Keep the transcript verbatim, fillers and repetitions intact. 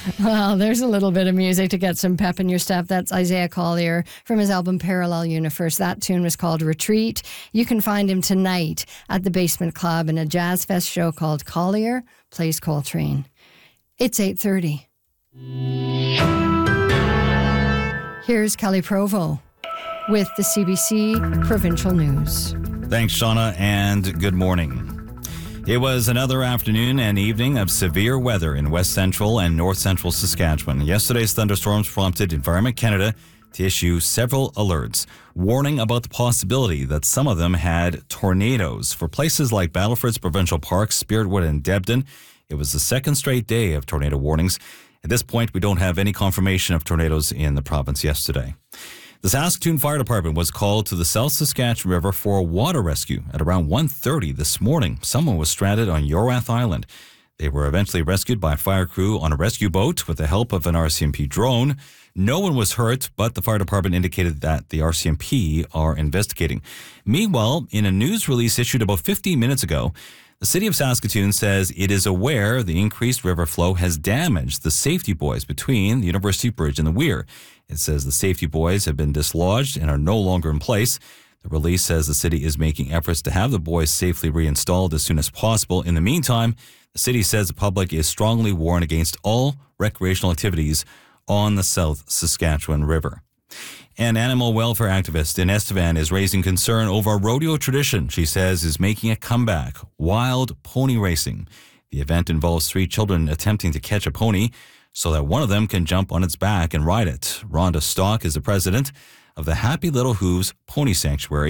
Well, there's a little bit of music to get some pep in your step. That's Isaiah Collier from his album Parallel Universe. That tune was called Retreat. You can find him tonight at the Basement Club in a Jazz Fest show called Collier Plays Coltrane. It's eight thirty. Here's Kelly Provo with the C B C Provincial News. Thanks, Shauna, and good morning. It was another afternoon and evening of severe weather in west central and north central Saskatchewan. Yesterday's thunderstorms prompted Environment Canada to issue several alerts, warning about the possibility that some of them had tornadoes. For places like Battlefords Provincial Park, Spiritwood, and Debden, it was the second straight day of tornado warnings. At this point, we don't have any confirmation of tornadoes in the province yesterday. The Saskatoon Fire Department was called to the South Saskatchewan River for a water rescue at around one thirty this morning. Someone was stranded on Yorath Island. They were eventually rescued by a fire crew on a rescue boat with the help of an R C M P drone. No one was hurt, but the fire department indicated that the R C M P are investigating. Meanwhile, in a news release issued about fifteen minutes ago, the City of Saskatoon says it is aware the increased river flow has damaged the safety buoys between the University Bridge and the Weir. It says the safety buoys have been dislodged and are no longer in place. The release says the city is making efforts to have the buoys safely reinstalled as soon as possible. In the meantime, the city says the public is strongly warned against all recreational activities on the South Saskatchewan River. An animal welfare activist in Estevan is raising concern over a rodeo tradition she says is making a comeback: wild pony racing. The event involves three children attempting to catch a pony so that one of them can jump on its back and ride it. Rhonda Stock is the president of the Happy Little Hooves Pony Sanctuary.